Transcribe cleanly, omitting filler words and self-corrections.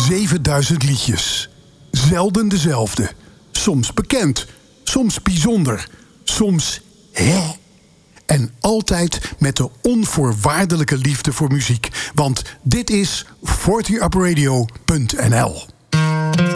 7000 liedjes. Zelden dezelfde. Soms bekend, soms bijzonder, soms hè. En altijd met de onvoorwaardelijke liefde voor muziek. Want dit is 40upradio.nl.